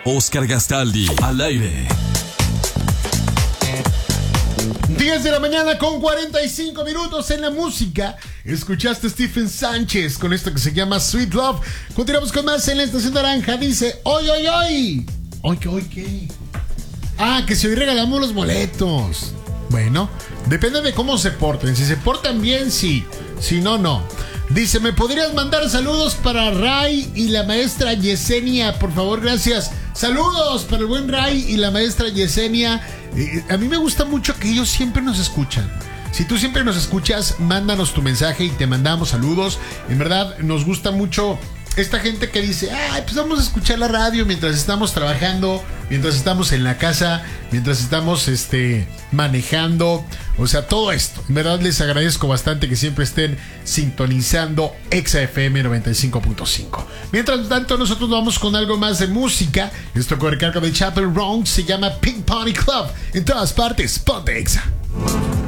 Oscar Gastaldi, al aire. 10 de la mañana con 45 minutos en la música. Escuchaste a Stephen Sánchez con esto que se llama Sweet Love. Continuamos con más en la Estación Naranja. Dice, hoy. ¿Hoy qué? Ah, que si hoy regalamos los boletos. Bueno, depende de cómo se porten. Si se portan bien, sí. Si no, no. Dice, ¿me podrías mandar saludos para Ray y la maestra Yesenia? Por favor, gracias. Saludos para el buen Ray y la maestra Yesenia. A mí me gusta mucho que ellos siempre nos escuchan. Si tú siempre nos escuchas, mándanos tu mensaje y te mandamos saludos. En verdad, nos gusta mucho esta gente que dice, ay, pues vamos a escuchar la radio mientras estamos trabajando, mientras estamos en la casa, mientras estamos manejando. O sea, todo esto. En verdad les agradezco bastante que siempre estén sintonizando Exa FM 95.5. Mientras tanto, nosotros vamos con algo más de música. Esto corre cargo de Chapel Roan, se llama Pink Pony Club. En todas partes, ponte Exa.